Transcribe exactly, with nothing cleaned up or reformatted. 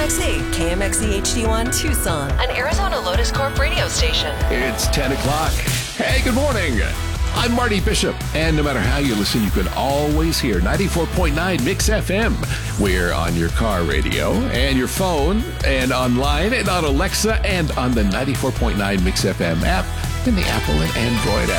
X E, K M X E H D one Tucson, an Arizona Lotus Corp radio station. It's ten o'clock. Hey, good morning. I'm Marty Bishop, and no matter how you listen, you can always hear ninety-four point nine Mix F M. We're on your car radio and your phone and online and on Alexa and on the ninety-four point nine Mix F M app and the Apple and Android app.